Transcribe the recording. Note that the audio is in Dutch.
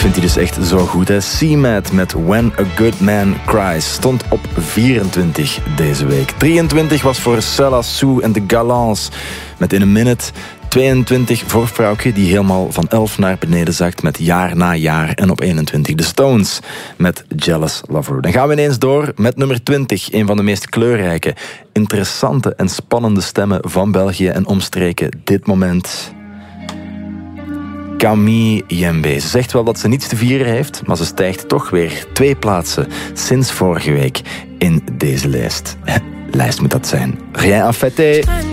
Vindt hij dus echt zo goed, hè? C-Mad met When a Good Man Cries stond op 24 deze week. 23 was voor Cella Sue en de Galants met In a Minute. 22 voor Frauke, die helemaal van 11 naar beneden zakt met Jaar na Jaar. En op 21 de Stones met Jealous Lover. Dan gaan we ineens door met nummer 20. Een van de meest kleurrijke, interessante en spannende stemmen van België en omstreken dit moment. Camille Jembe. Ze zegt wel dat ze niets te vieren heeft, maar ze stijgt toch weer 2 plaatsen sinds vorige week in deze lijst. Lijst moet dat zijn. Rien à fêter.